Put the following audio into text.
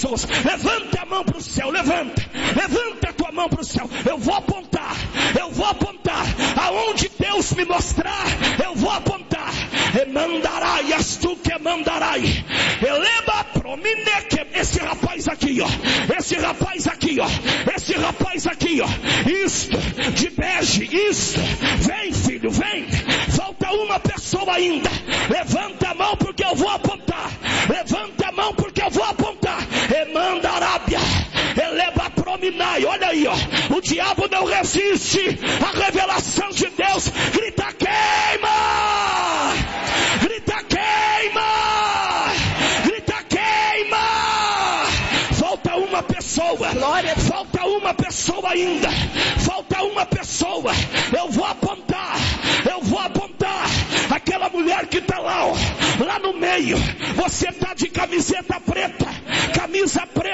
pessoas. Levanta a mão para o céu, levanta a tua mão para o céu. Eu vou apontar, aonde Deus me mostrar, eu vou apontar. Emandarai, astu que mandarai, eleba promineque. Esse rapaz aqui, ó, isto, de bege, isto, vem filho, vem, falta uma pessoa ainda, levanta a mão porque eu vou apontar, Emandarábia, eleba prominai, olha aí, ó, o diabo não resiste à revelação de Deus, grita queima, falta uma pessoa ainda, eu vou apontar, aquela mulher que está lá, ó, lá no meio, você está de camisa preta,